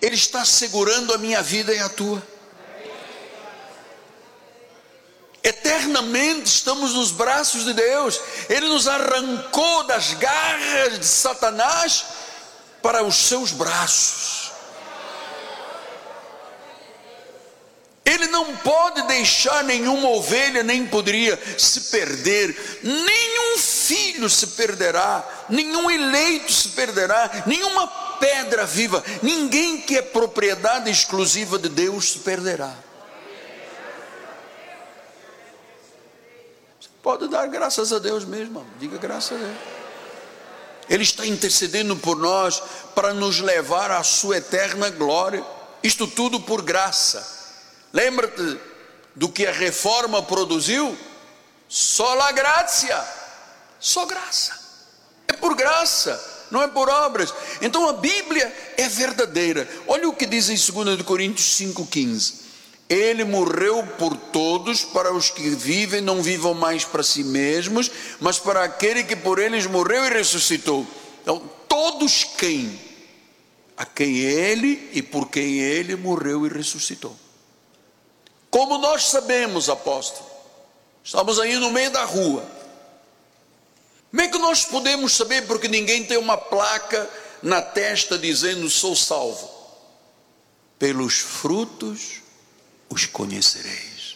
Ele está segurando a minha vida e a tua. Eternamente estamos nos braços de Deus. Ele nos arrancou das garras de Satanás para os seus braços. Ele não pode deixar nenhuma ovelha, nem poderia se perder. Nenhum filho se perderá, nenhum eleito se perderá, nenhuma pedra viva, ninguém que é propriedade exclusiva de Deus se perderá. Você pode dar graças a Deus mesmo, diga graças a Deus. Ele está intercedendo por nós para nos levar à sua eterna glória. Isto tudo por graça. Lembra-te do que a reforma produziu? Só la graça, só graça. É por graça, não é por obras. Então a Bíblia é verdadeira. Olha o que diz em 2 Coríntios 5,15. Ele morreu por todos, para os que vivem, não vivam mais para si mesmos, mas para aquele que por eles morreu e ressuscitou. Então todos quem? A quem ele e por quem ele morreu e ressuscitou. Como nós sabemos, apóstolo? Estamos aí no meio da rua. Como é que nós podemos saber? Porque ninguém tem uma placa na testa dizendo sou salvo. Pelos frutos os conhecereis.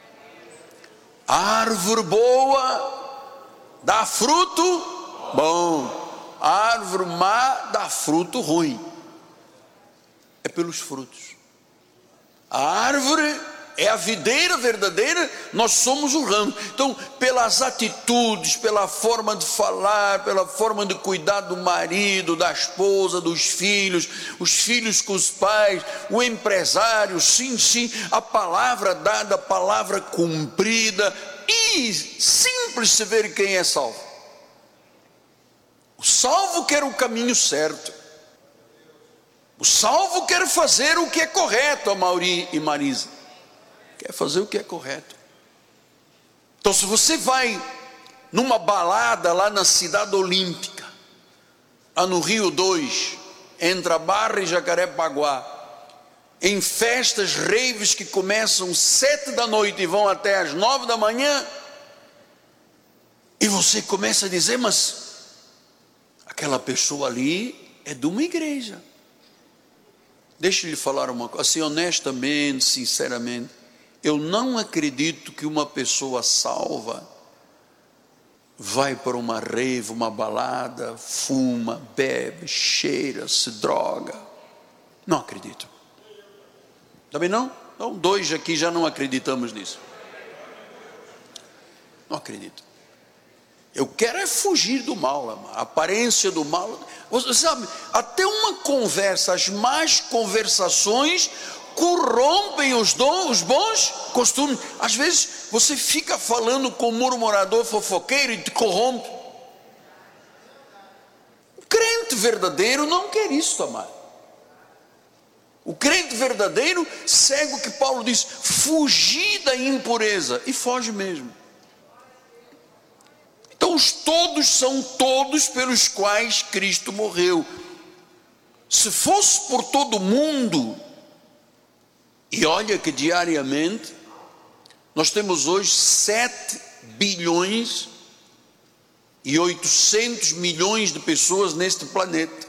A árvore boa dá fruto bom, a árvore má dá fruto ruim. É pelos frutos. A árvore é a videira verdadeira, nós somos o ramo. Então, pelas atitudes, pela forma de falar, pela forma de cuidar do marido, da esposa, dos filhos, os filhos com os pais, o empresário, sim, a palavra dada, a palavra cumprida, e simples se ver quem é salvo. O salvo quer o caminho certo. O salvo quer fazer o que é correto, a Mauri e Marisa. Quer fazer o que é correto. Então se você vai numa balada lá na Cidade Olímpica, lá no Rio 2, entre a Barra e Jacarepaguá, em festas, raves que começam 7 da noite e vão até às 9 da manhã, e você começa a dizer, mas aquela pessoa ali é de uma igreja. Deixa eu lhe falar uma coisa, assim, honestamente, sinceramente, eu não acredito que uma pessoa salva vai para uma rave, uma balada, fuma, bebe, cheira, se droga. Não acredito. Também não? Então 2 aqui já não acreditamos nisso. Não acredito. Eu quero é fugir do mal, a aparência do mal. Você sabe, até uma conversa, as más conversações corrompem os bons costumes. Às vezes você fica falando com um murmurador fofoqueiro e te corrompe. O crente verdadeiro não quer isso, amado. O crente verdadeiro segue o que Paulo diz, fugir da impureza, e foge mesmo. Então os todos são todos pelos quais Cristo morreu. Se fosse por todo mundo, e olha que diariamente nós temos hoje 7 bilhões e 800 milhões de pessoas neste planeta.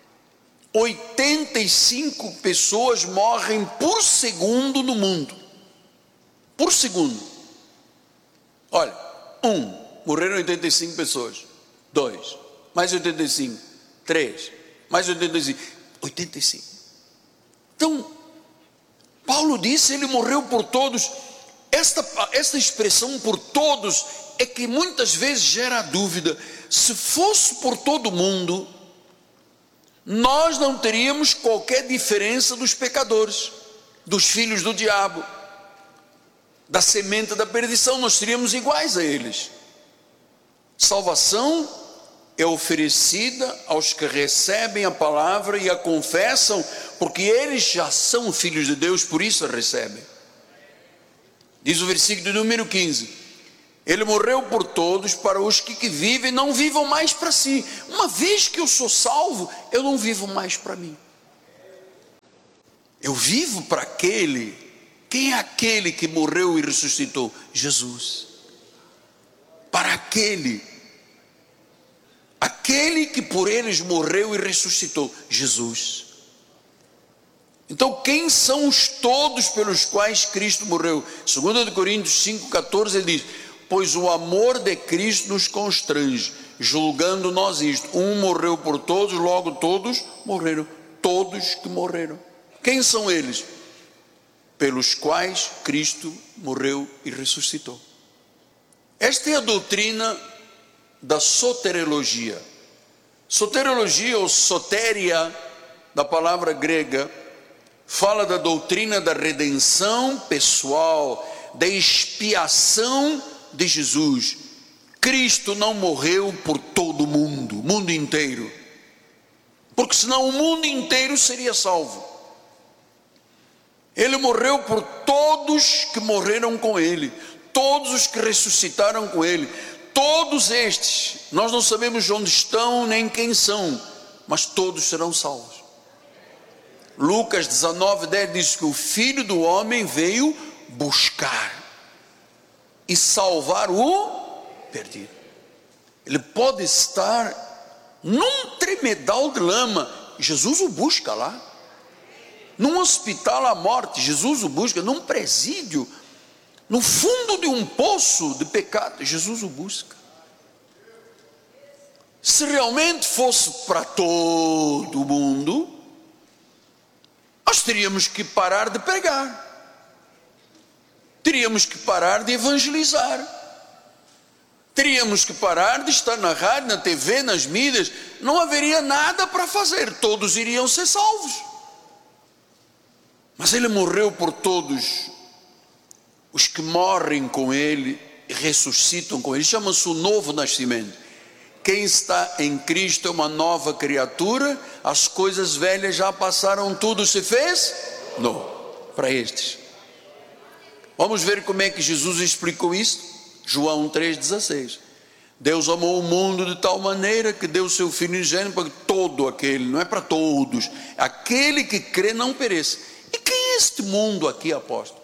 85 pessoas morrem por segundo no mundo. Por segundo. Olha, morreram 85 pessoas. 2, mais 85. 3, mais 85. 85. Então, Paulo disse, ele morreu por todos. Esta expressão por todos é que muitas vezes gera dúvida. Se fosse por todo mundo, nós não teríamos qualquer diferença dos pecadores, dos filhos do diabo, da semente da perdição, nós seríamos iguais a eles. Salvação é oferecida aos que recebem a palavra e a confessam, porque eles já são filhos de Deus, por isso a recebem. Diz o versículo número 15: Ele morreu por todos, para os que vivem, não vivam mais para si. Uma vez que eu sou salvo, eu não vivo mais para mim. Eu vivo para aquele. Quem é aquele que morreu e ressuscitou? Jesus. Para aquele que por eles morreu e ressuscitou, Jesus. Então quem são os todos pelos quais Cristo morreu? 2 Coríntios 5,14 ele diz: pois o amor de Cristo nos constrange, julgando nós isto, um morreu por todos, logo todos morreram. Todos que morreram. Quem são eles? Pelos quais Cristo morreu e ressuscitou. Esta é a doutrina da soteriologia. Soteriologia ou sotéria, da palavra grega, fala da doutrina da redenção pessoal, da expiação de Jesus. Cristo não morreu por todo o mundo inteiro, porque senão o mundo inteiro seria salvo. Ele morreu por todos que morreram com ele, todos os que ressuscitaram com ele. Todos estes, nós não sabemos onde estão nem quem são, mas todos serão salvos. Lucas 19:10 diz que o Filho do Homem veio buscar e salvar o perdido. Ele pode estar num tremedal de lama, Jesus o busca lá. Num hospital à morte, Jesus o busca. Num presídio, no fundo de um poço de pecado, Jesus o busca. Se realmente fosse para todo mundo, nós teríamos que parar de pregar, teríamos que parar de evangelizar, teríamos que parar de estar na rádio, na TV, nas mídias. Não haveria nada para fazer, todos iriam ser salvos. Mas ele morreu por todos os que morrem com ele e ressuscitam com ele. Chama-se o novo nascimento. Quem está em Cristo é uma nova criatura, as coisas velhas já passaram, tudo se fez novo para estes. Vamos ver como é que Jesus explicou isso? João 3,16. Deus amou o mundo de tal maneira que deu o seu Filho unigênito para que todo aquele, não é para todos, aquele que crê não pereça. E quem é este mundo aqui, apóstolo?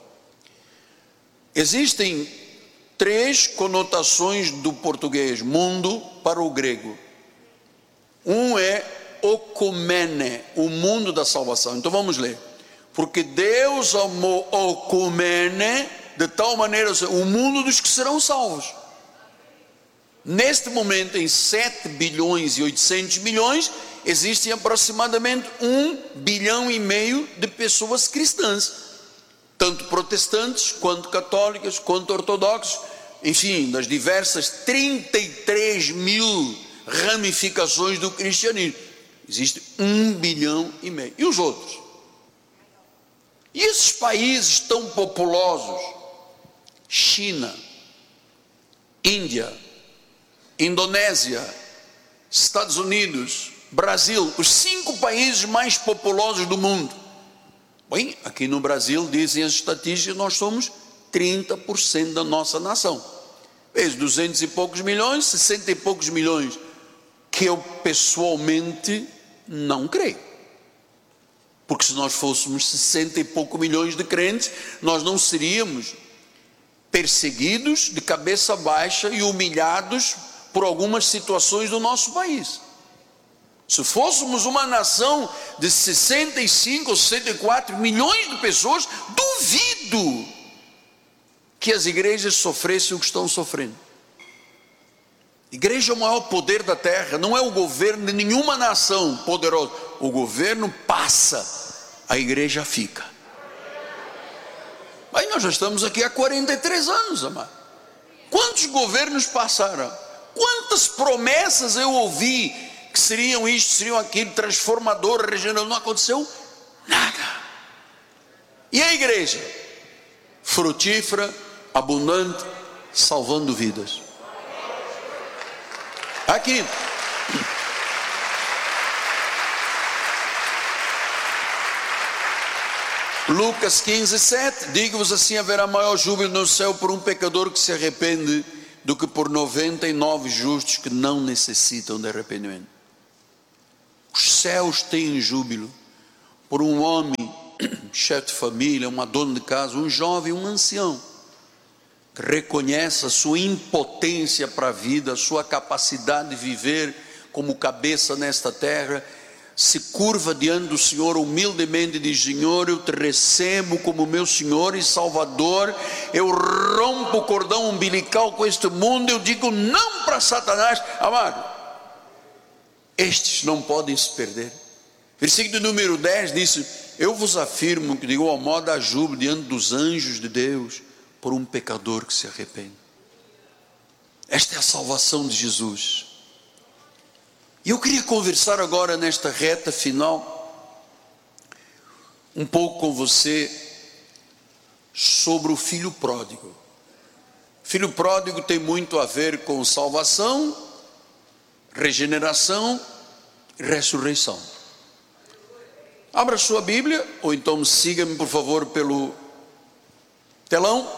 Existem três conotações do português mundo para o grego. Um é okumene, o mundo da salvação. Então vamos ler. Porque Deus amou okumene de tal maneira, o mundo dos que serão salvos. Neste momento, em 7 bilhões e 800 milhões, existem aproximadamente 1,5 bilhão de pessoas cristãs, tanto protestantes, quanto católicas, quanto ortodoxos, enfim, das diversas 33 mil ramificações do cristianismo. Existe 1,5 bilhão. E os outros? E esses países tão populosos? China, Índia, Indonésia, Estados Unidos, Brasil, os 5 países mais populosos do mundo. Bem, aqui no Brasil, dizem as estatísticas, nós somos 30% da nossa nação. Vezes 200 e poucos milhões, 60 e poucos milhões, que eu pessoalmente não creio. Porque se nós fôssemos 60 e poucos milhões de crentes, nós não seríamos perseguidos de cabeça baixa e humilhados por algumas situações do nosso país. Se fôssemos uma nação de 65 ou 64 milhões de pessoas, duvido que as igrejas sofressem o que estão sofrendo. Igreja é o maior poder da terra, não é o governo de nenhuma nação poderosa. O governo passa, a igreja fica. Mas nós já estamos aqui há 43 anos, amado. Quantos governos passaram? Quantas promessas eu ouvi que seriam isto, seriam aquilo, transformador, regenerador? Não aconteceu nada. E a igreja? Frutífera, abundante, salvando vidas. Aqui. Lucas 15:7, digo-vos assim, haverá maior júbilo no céu por um pecador que se arrepende do que por 99 justos que não necessitam de arrependimento. Os céus têm júbilo por um homem chefe de família, uma dona de casa, um jovem, um ancião, que reconhece a sua impotência para a vida, a sua capacidade de viver como cabeça nesta terra, se curva diante do Senhor humildemente e diz: Senhor, eu te recebo como meu Senhor e Salvador, eu rompo o cordão umbilical com este mundo, eu digo não para Satanás. Amado, estes não podem se perder. Versículo número 10 diz: eu vos afirmo que de igual modo há júbilo diante dos anjos de Deus por um pecador que se arrepende. Esta é a salvação de Jesus. E eu queria conversar agora nesta reta final um pouco com você sobre o filho pródigo. Filho pródigo tem muito a ver com salvação, regeneração e ressurreição. Abra sua Bíblia, ou então siga-me por favor pelo telão.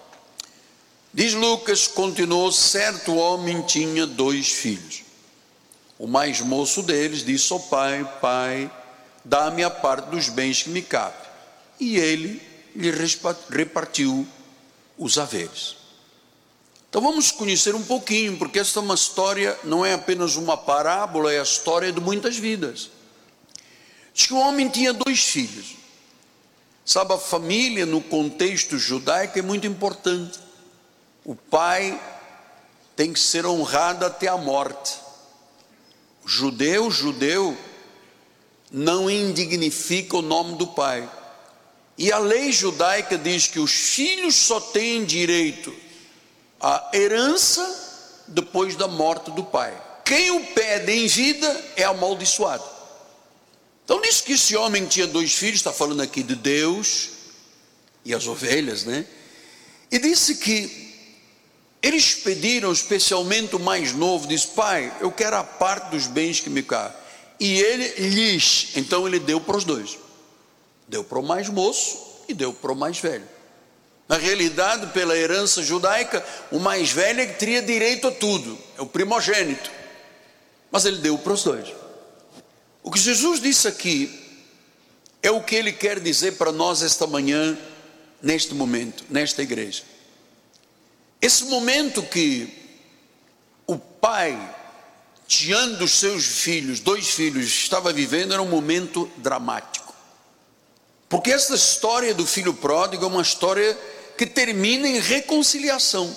Diz Lucas, continuou: certo homem tinha 2 filhos. O mais moço deles disse ao pai: pai, dá-me a parte dos bens que me cabe. E ele lhe repartiu os haveres. Então vamos conhecer um pouquinho, porque esta é uma história, não é apenas uma parábola, é a história de muitas vidas. Diz que o homem tinha 2 filhos. Sabe, a família no contexto judaico é muito importante. O pai tem que ser honrado até a morte. O judeu não indignifica o nome do pai. E a lei judaica diz que os filhos só têm direito à herança depois da morte do pai. Quem o pede em vida é amaldiçoado. Então diz que esse homem tinha 2 filhos, está falando aqui de Deus e as ovelhas, né? E disse que eles pediram, especialmente o mais novo, disse: pai, eu quero a parte dos bens que me cabe. E ele lhes, então ele deu para os 2. Deu para o mais moço e deu para o mais velho. Na realidade, pela herança judaica, o mais velho é que teria direito a tudo, é o primogênito. Mas ele deu para os 2. O que Jesus disse aqui é o que ele quer dizer para nós esta manhã, neste momento, nesta igreja. Esse momento que o pai, diante dos seus filhos, 2 filhos, estava vivendo, era um momento dramático. Porque essa história do filho pródigo é uma história que termina em reconciliação.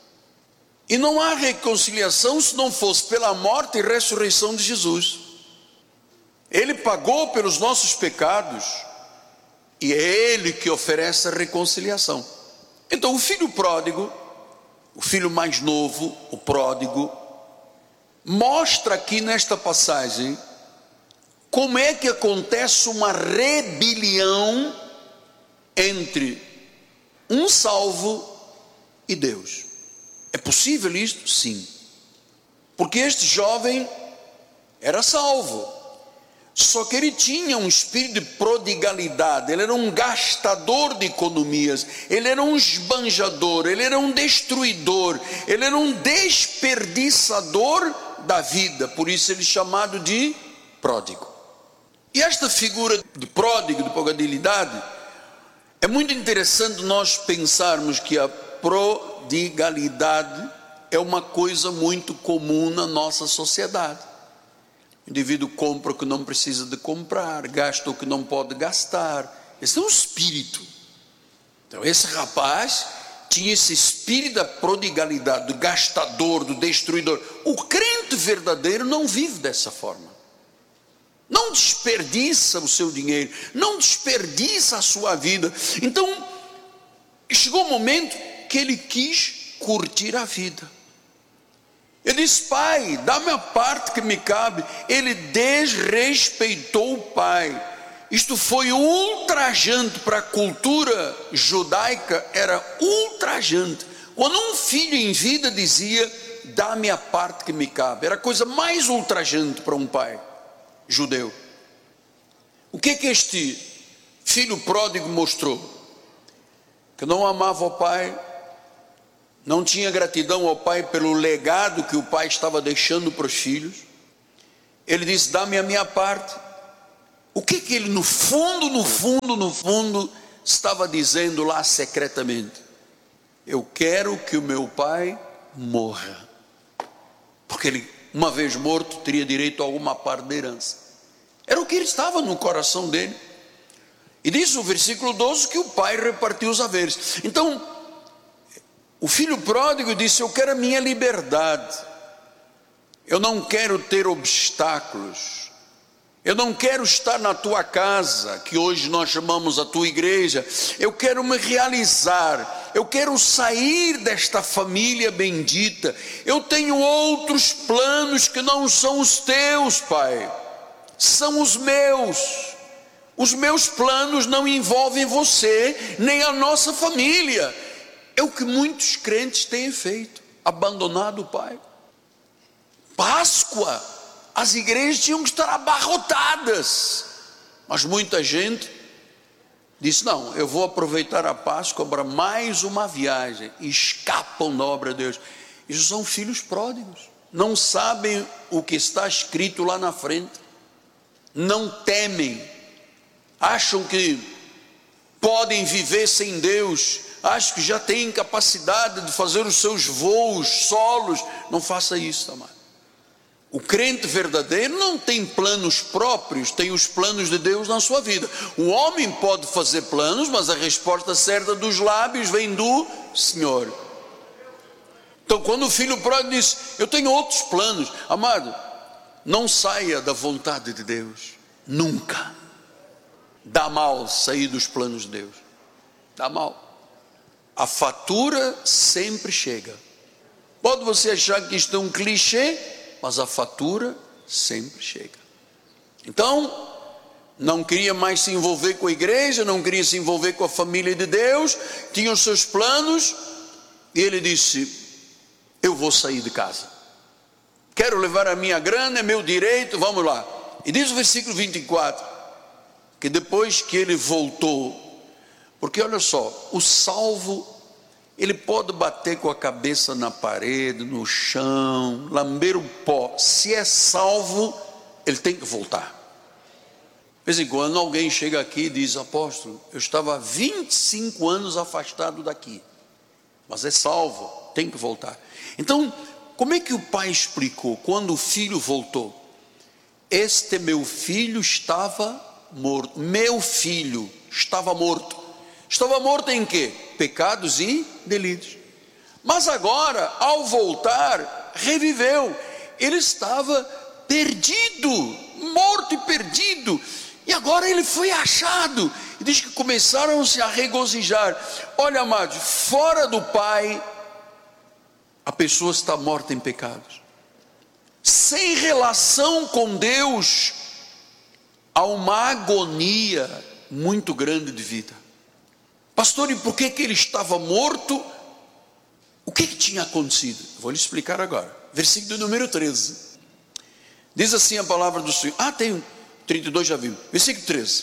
E não há reconciliação se não fosse pela morte e ressurreição de Jesus. Ele pagou pelos nossos pecados e é Ele que oferece a reconciliação. Então o filho pródigo, o filho mais novo, o pródigo, mostra aqui nesta passagem como é que acontece uma rebelião entre um salvo e Deus. É possível isto? Sim. Porque este jovem era salvo, só que ele tinha um espírito de prodigalidade, ele era um gastador de economias, ele era um esbanjador, ele era um destruidor, ele era um desperdiçador da vida, por isso ele é chamado de pródigo. E esta figura de pródigo, de prodigalidade, é muito interessante nós pensarmos que a prodigalidade é uma coisa muito comum na nossa sociedade. O indivíduo compra o que não precisa de comprar, gasta o que não pode gastar. Esse é um espírito. Então esse rapaz tinha esse espírito da prodigalidade, do gastador, do destruidor. O crente verdadeiro não vive dessa forma. Não desperdiça o seu dinheiro, não desperdiça a sua vida. Então chegou o momento que ele quis curtir a vida. Ele disse: pai, dá-me a parte que me cabe. Ele desrespeitou o pai. Isto foi ultrajante para a cultura judaica, era ultrajante. Quando um filho em vida dizia: dá-me a parte que me cabe, era a coisa mais ultrajante para um pai judeu. O que é que este filho pródigo mostrou? Que não amava o pai, não tinha gratidão ao pai pelo legado que o pai estava deixando para os filhos. Ele disse: dá-me a minha parte. O que ele no fundo, estava dizendo lá secretamente? Eu quero que o meu pai morra, porque ele, uma vez morto, teria direito a alguma parte da herança. Era o que ele estava no coração dele. E diz o versículo 12 que o pai repartiu os haveres. Então, o filho pródigo disse: eu quero a minha liberdade, eu não quero ter obstáculos, eu não quero estar na tua casa, que hoje nós chamamos a tua igreja. Eu quero me realizar, eu quero sair desta família bendita. Eu tenho outros planos que não são os teus, pai, são os meus. Os meus planos não envolvem você, nem a nossa família. É o que muitos crentes têm feito, abandonado o pai. Páscoa, as igrejas tinham que estar abarrotadas, mas muita gente disse: não, eu vou aproveitar a Páscoa para mais uma viagem, e escapam da obra de Deus. Isso são filhos pródigos, não sabem o que está escrito lá na frente, não temem, acham que podem viver sem Deus, acham que já têm capacidade de fazer os seus voos solos. Não faça isso, amado. O crente verdadeiro não tem planos próprios, tem os planos de Deus na sua vida. O homem pode fazer planos, mas a resposta certa dos lábios vem do Senhor. Então, quando o filho pródigo diz: eu tenho outros planos, amado, não saia da vontade de Deus, nunca. Dá mal sair dos planos de Deus, dá mal. A fatura sempre chega. Pode você achar que isto é um clichê, mas a fatura sempre chega. Então, não queria mais se envolver com a igreja, não queria se envolver com a família de Deus, tinha os seus planos, e ele disse: eu vou sair de casa, quero levar a minha grana, é meu direito, vamos lá. E diz o versículo 24, que depois que ele voltou, porque olha só, o salvo, ele pode bater com a cabeça na parede, no chão, lamber o pó, se é salvo, ele tem que voltar. De vez em quando alguém chega aqui e diz: apóstolo, eu estava 25 anos afastado daqui, mas é salvo, tem que voltar. Então, como é que o pai explicou quando o filho voltou? Este meu filho estava morto. Meu filho estava morto. Estava morto em quê? Pecados e delitos. Mas agora, ao voltar, reviveu. Ele estava perdido, morto e perdido, e agora ele foi achado. E diz que começaram-se a regozijar. Olha, amados, fora do pai, a pessoa está morta em pecados. Sem relação com Deus, há uma agonia muito grande de vida. Pastor, e por que ele estava morto? O que tinha acontecido? Vou lhe explicar agora. Versículo número 13. Diz assim a palavra do Senhor. Tem 32, já vimos. Versículo 13.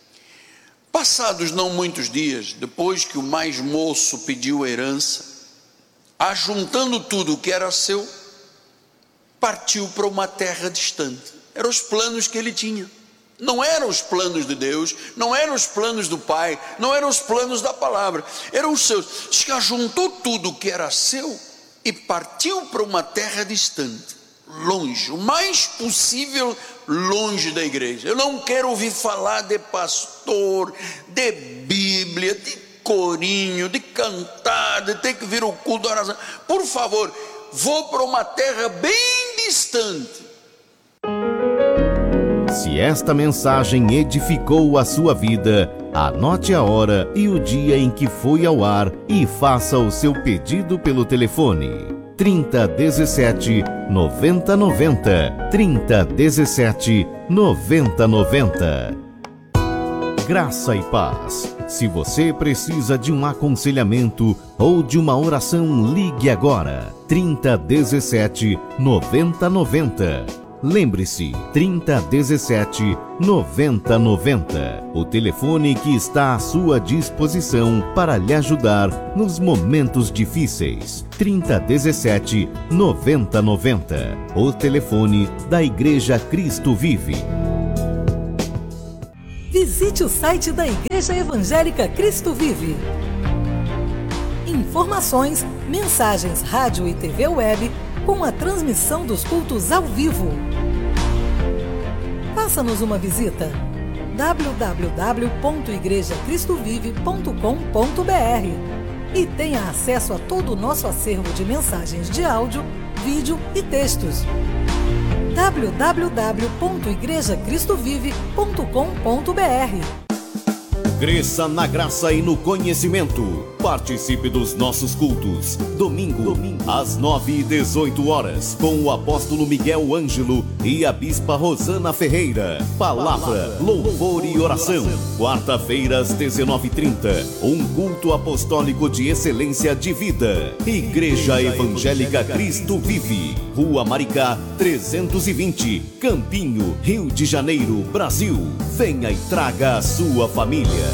Passados não muitos dias, depois que o mais moço pediu a herança, ajuntando tudo o que era seu, partiu para uma terra distante. Eram os planos que ele tinha. Não eram os planos de Deus, não eram os planos do Pai, não eram os planos da palavra, eram os seus. Diz que ajuntou tudo o que era seu e partiu para uma terra distante, longe, o mais possível longe da igreja. Eu não quero ouvir falar de pastor, de Bíblia, de corinho, de cantar, de ter que vir o culto da oração. Por favor, vou para uma terra bem distante. Se esta mensagem edificou a sua vida, anote a hora e o dia em que foi ao ar e faça o seu pedido pelo telefone 3017 9090, 3017 9090. Graça e paz. Se você precisa de um aconselhamento ou de uma oração, ligue agora 3017 9090. Lembre-se, 3017 9090, o telefone que está à sua disposição para lhe ajudar nos momentos difíceis. 3017 9090, o telefone da Igreja Cristo Vive. visite o site da Igreja Evangélica Cristo Vive. Informações, mensagens, rádio e TV web com a transmissão dos cultos ao vivo. Faça-nos uma visita. www.igrejacristovive.com.br e tenha acesso a todo o nosso acervo de mensagens de áudio, vídeo e textos. www.igrejacristovive.com.br. Cresça na graça e no conhecimento. Participe dos nossos cultos. Domingo, às 9h18, com o apóstolo Miguel Ângelo e a bispa Rosana Ferreira. Palavra, louvor e oração. Quarta-feira, às 19h30, um culto apostólico de excelência de vida. Igreja Evangélica Cristo Vive. Rua Maricá, 320, Campinho, Rio de Janeiro, Brasil. Venha e traga a sua família.